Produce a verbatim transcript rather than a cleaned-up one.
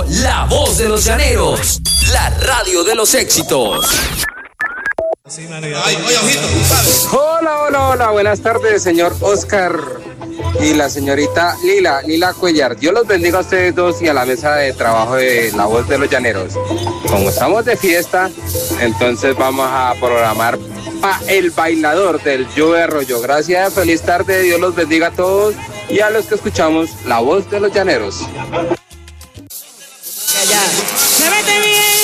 La Voz de los Llaneros, la radio de los éxitos. Ay, oye, ojito, ¿sabes? Hola, hola, hola, buenas tardes, señor Oscar y la señorita Lila, Lila Cuellar. Dios los bendiga a ustedes dos y a la mesa de trabajo de La Voz de los Llaneros. Como estamos de fiesta, entonces vamos a programar pa El Bailador del Joe Arroyo. Gracias, feliz tarde, Dios los bendiga a todos y a los que escuchamos La Voz de los Llaneros. Ya, ya. Se mete bien.